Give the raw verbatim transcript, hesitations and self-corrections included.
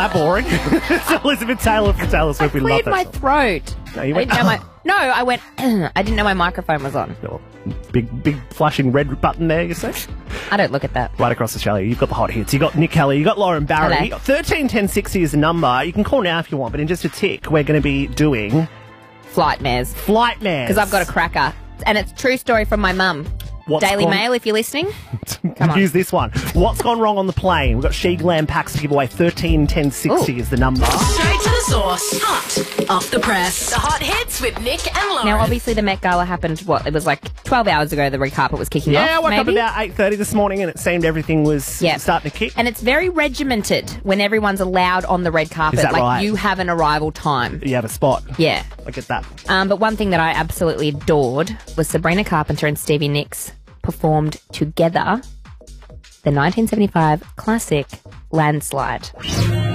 that boring? It's Elizabeth Taylor from Taylor Swift. We love Cleared that my song. throat. No, you I went, didn't know my. No, I went. I didn't know my microphone was on. Oh, big, big flashing red button there, you say? I don't look at that. Right across Australia, you've got the hot hits. You've got Nick Kelly, you've got Lauren Barry. Hello. thirteen ten sixty is the number. You can call now if you want, but in just a tick, we're going to be doing Flight mares. Flight Mares. Because I've got a cracker. And it's a true story from my mum. What's Daily gone- Mail, if you're listening. Come on. Use this one. What's gone wrong on the plane? We've got She Glam packs to give away. thirteen ten sixty Ooh. is the number. Straight to the source. Hot off the press. The hot hits with Nick and Lauren. Now, obviously, the Met Gala happened, what, it was like twelve hours ago the red carpet was kicking off, Yeah, I woke up maybe? about eight thirty this morning and it seemed everything was Yeah. starting to kick. And it's very regimented when everyone's allowed on the red carpet. Is that like, right? you have an arrival time. You have a spot. Yeah. I get that. Um, but one thing that I absolutely adored was Sabrina Carpenter and Stevie Nicks performed together the nineteen seventy-five classic Landslide.